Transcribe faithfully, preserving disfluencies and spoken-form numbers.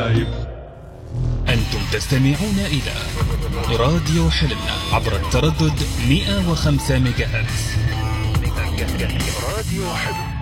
الحبايب. أنتم تستمعون إلى راديو حلمنا عبر التردد مئة وخمسة ميجا هرتز. راديو حلم.